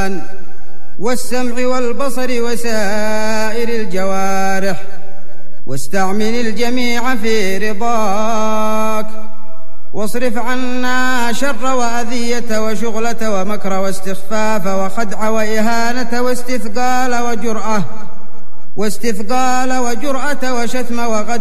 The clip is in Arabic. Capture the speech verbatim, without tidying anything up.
واللسان والسمع والبصر وسائر الجوارح، واستعمل الجميع في رضاك، واصرف عنا شر وأذية وشغلة ومكر واستخفاف وخدع وإهانة واستثقال وجرأة واستثقال وجرأة وشتم وغدر